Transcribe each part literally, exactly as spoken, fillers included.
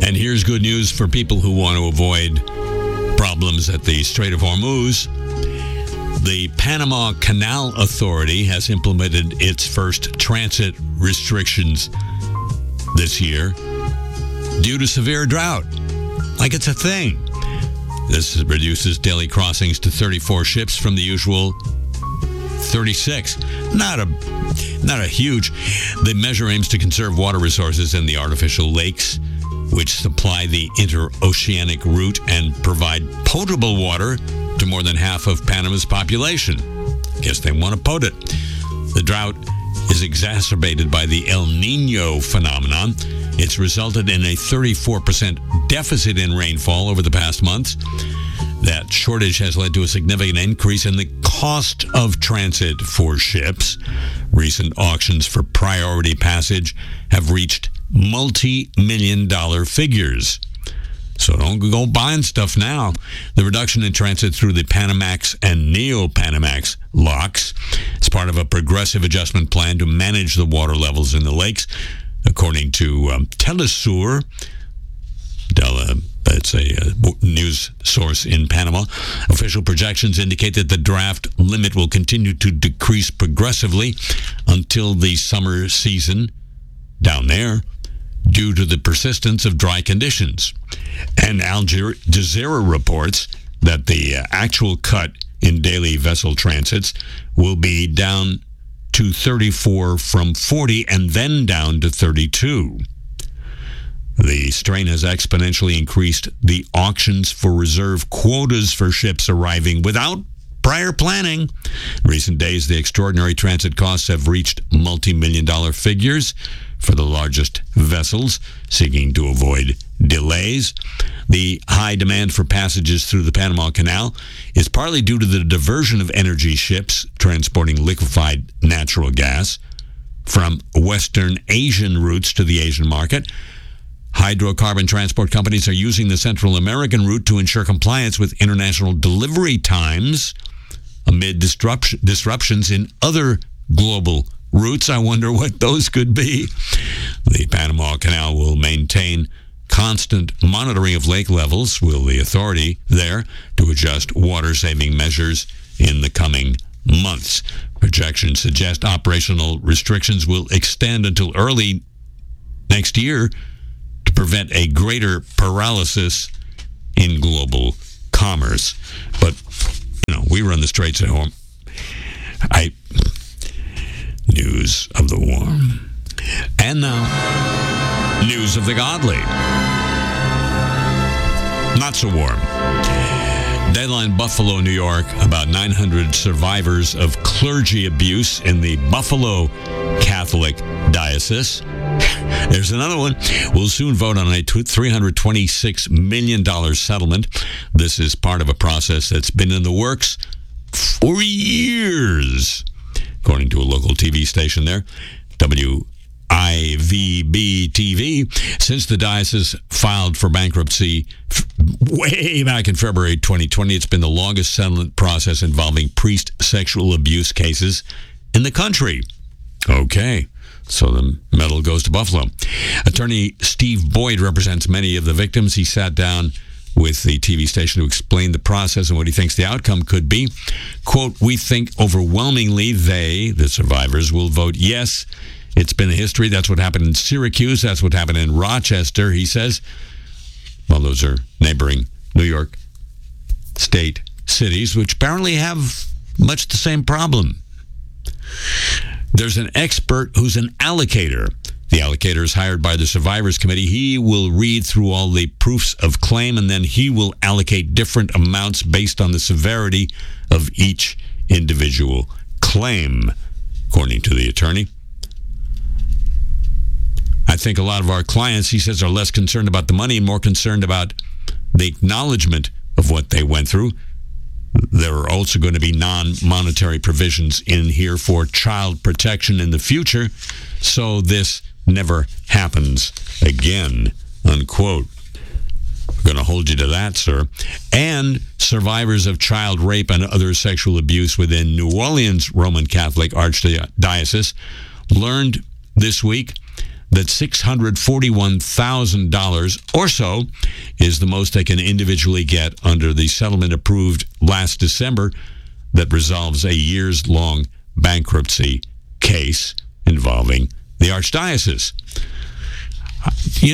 And here's good news for people who want to avoid problems at the Strait of Hormuz. The Panama Canal Authority has implemented its first transit restrictions this year due to severe drought. Like it's a thing. This reduces daily crossings to thirty-four ships from the usual thirty-six. Not a not a huge. The measure aims to conserve water resources in the artificial lakes, which supply the interoceanic route and provide potable water to more than half of Panama's population. Guess they want to pot it. The drought is exacerbated by the El Nino phenomenon. It's resulted in a thirty-four percent deficit in rainfall over the past months. That shortage has led to a significant increase in the cost of transit for ships. Recent auctions for priority passage have reached multi-million dollar figures. So don't go buying stuff now. The reduction in transit through the Panamax and Neo-Panamax locks is part of a progressive adjustment plan to manage the water levels in the lakes. According to um, Telesur, it's a uh, news source in Panama, official projections indicate that the draft limit will continue to decrease progressively until the summer season down there, due to the persistence of dry conditions. And Al Jazeera reports that the uh, actual cut in daily vessel transits will be down to thirty-four from forty and then down to thirty-two. The strain has exponentially increased the auctions for reserve quotas for ships arriving without prior planning. In recent days, the extraordinary transit costs have reached multi-million dollar figures for the largest vessels seeking to avoid delays. The high demand for passages through the Panama Canal is partly due to the diversion of energy ships transporting liquefied natural gas from Western Asian routes to the Asian market. Hydrocarbon transport companies are using the Central American route to ensure compliance with international delivery times amid disruption, disruptions in other global routes. I wonder what those could be. The Panama Canal will maintain constant monitoring of lake levels, will the authority there, to adjust water-saving measures in the coming months. Projections suggest operational restrictions will extend until early next year to prevent a greater paralysis in global commerce. But, you know, we run the straits at home. I... News of the warm. And now, news of the godly. Not so warm. Dayline, Buffalo, New York. About nine hundred survivors of clergy abuse in the Buffalo Catholic Diocese. There's another one. We'll soon vote on a three hundred twenty-six million dollars settlement. This is part of a process that's been in the works for years, according to a local T V station there, W I V B T V. Since the diocese filed for bankruptcy f- way back in February twenty twenty, it's been the longest settlement process involving priest sexual abuse cases in the country. Okay, so the medal goes to Buffalo. Attorney Steve Boyd represents many of the victims. He sat down with the T V station to explain the process and what he thinks the outcome could be. Quote, "We think overwhelmingly they, the survivors, will vote yes. It's been a history. That's what happened in Syracuse. That's what happened in Rochester," he says. Well, those are neighboring New York state cities, which apparently have much the same problem. There's an expert who's an allocator. The allocator is hired by the Survivors Committee. He will read through all the proofs of claim, and then he will allocate different amounts based on the severity of each individual claim, according to the attorney. I think a lot of our clients, he says, are less concerned about the money and more concerned about the acknowledgement of what they went through. There are also going to be non-monetary provisions in here for child protection in the future, so this never happens again, unquote. We're going to hold you to that, sir. And survivors of child rape and other sexual abuse within New Orleans Roman Catholic Archdiocese learned this week that six hundred forty-one thousand dollars or so is the most they can individually get under the settlement approved last December that resolves a years-long bankruptcy case involving the Archdiocese. You,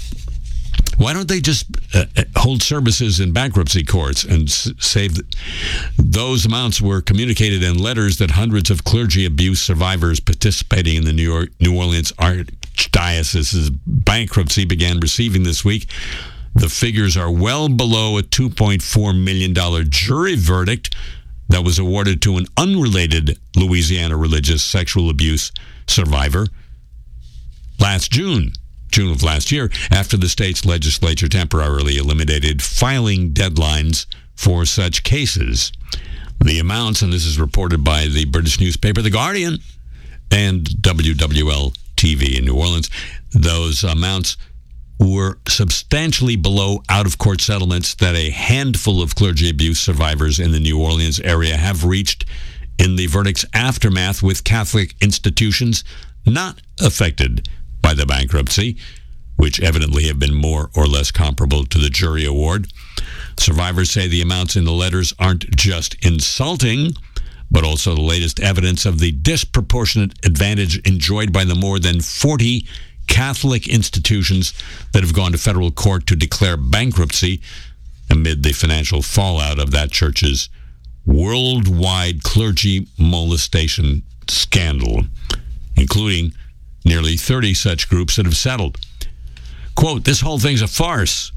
why don't they just uh, hold services in bankruptcy courts and s- save the, those amounts were communicated in letters that hundreds of clergy abuse survivors participating in the New York, New Orleans Archdiocese's bankruptcy began receiving this week. The figures are well below a two point four million dollars jury verdict that was awarded to an unrelated Louisiana religious sexual abuse survivor last June. June of last year, after the state's legislature temporarily eliminated filing deadlines for such cases. The amounts, and this is reported by the British newspaper The Guardian and W W L T V in New Orleans, those amounts were substantially below out-of-court settlements that a handful of clergy abuse survivors in the New Orleans area have reached in the verdict's aftermath with Catholic institutions not affected by the bankruptcy, which evidently have been more or less comparable to the jury award. Survivors say the amounts in the letters aren't just insulting, but also the latest evidence of the disproportionate advantage enjoyed by the more than forty Catholic institutions that have gone to federal court to declare bankruptcy amid the financial fallout of that church's worldwide clergy molestation scandal, including nearly thirty such groups that have settled. Quote, "This whole thing's a farce,"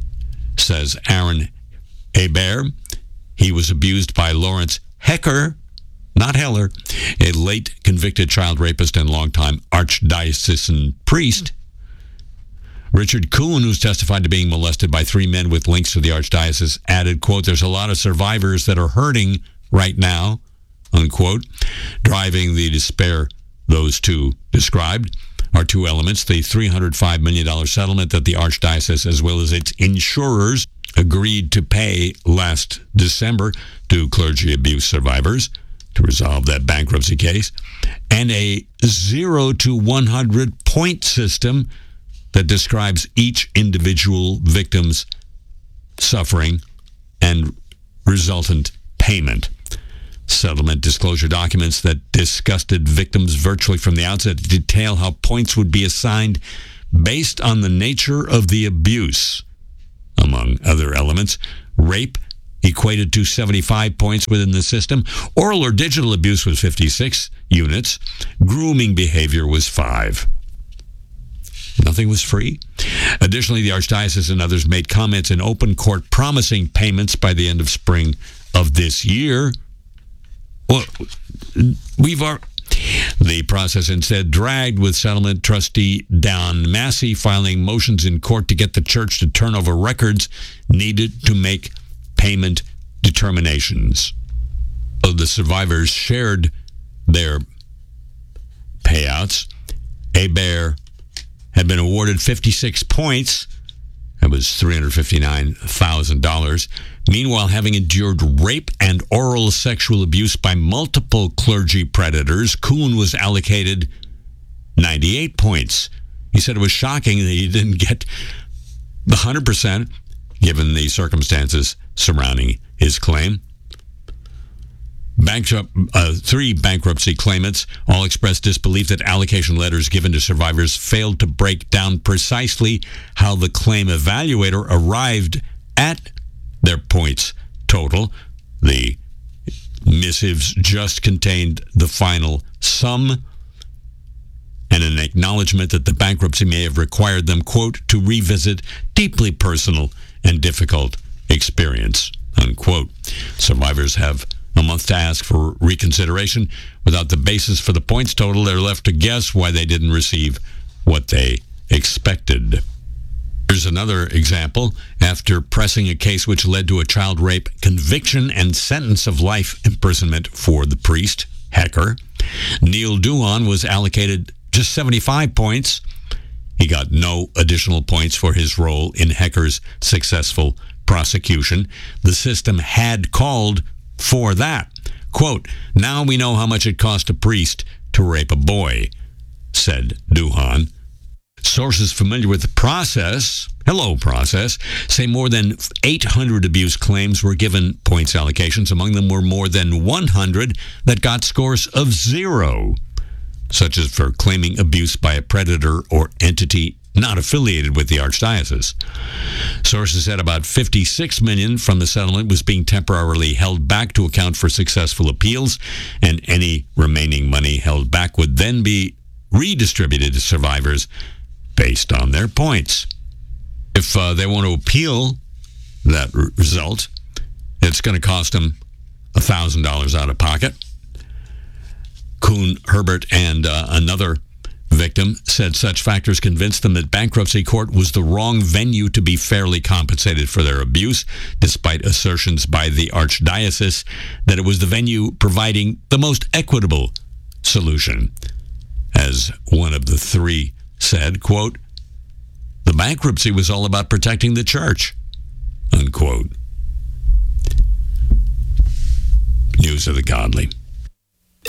says Aaron Hebert. He was abused by Lawrence Hecker, not Heller, a late convicted child rapist and longtime archdiocesan priest. Richard Kuhn, who's testified to being molested by three men with links to the archdiocese, added, quote, "There's a lot of survivors that are hurting right now," unquote, driving the despair those two described are two elements: the three hundred five million dollars settlement that the Archdiocese, as well as its insurers, agreed to pay last December to clergy abuse survivors to resolve that bankruptcy case, and a zero to one hundred point system that describes each individual victim's suffering and resultant payment. Settlement disclosure documents that disgusted victims virtually from the outset detail how points would be assigned based on the nature of the abuse. Among other elements, rape equated to seventy-five points within the system. Oral or digital abuse was fifty-six units. Grooming behavior was five. Nothing was free. Additionally, the Archdiocese and others made comments in open court promising payments by the end of spring of this year. Well, we've are, the process instead dragged, with settlement trustee Don Massey filing motions in court to get the church to turn over records needed to make payment determinations. So the survivors shared their payouts. Hebert had been awarded fifty-six points. That was three hundred fifty-nine thousand dollars. Meanwhile, having endured rape and oral sexual abuse by multiple clergy predators, Kuhn was allocated ninety-eight points. He said it was shocking that he didn't get the one hundred percent given the circumstances surrounding his claim. Bankrupt, uh, three bankruptcy claimants all expressed disbelief that allocation letters given to survivors failed to break down precisely how the claim evaluator arrived at their points total. The missives just contained the final sum and an acknowledgement that the bankruptcy may have required them, quote, to revisit deeply personal and difficult experience, unquote. Survivors have a month to ask for reconsideration. Without the basis for the points total, they're left to guess why they didn't receive what they expected. Here's another example. After pressing a case which led to a child rape conviction and sentence of life imprisonment for the priest, Hecker, Neil Duhan was allocated just seventy-five points. He got no additional points for his role in Hecker's successful prosecution. The system had called for that. Quote, "Now we know how much it cost a priest to rape a boy," said Duhan. Sources familiar with the process, hello process, say more than eight hundred abuse claims were given points allocations. Among them were more than one hundred that got scores of zero, such as for claiming abuse by a predator or entity not affiliated with the Archdiocese. Sources said about fifty-six million dollars from the settlement was being temporarily held back to account for successful appeals, and any remaining money held back would then be redistributed to survivors based on their points. If uh, they want to appeal that r- result, it's going to cost them one thousand dollars out of pocket. Kuhn, Herbert, and uh, another victim said such factors convinced them that bankruptcy court was the wrong venue to be fairly compensated for their abuse, despite assertions by the Archdiocese that it was the venue providing the most equitable solution. As one of the three said, quote, "The bankruptcy was all about protecting the church," unquote. News of the Godly.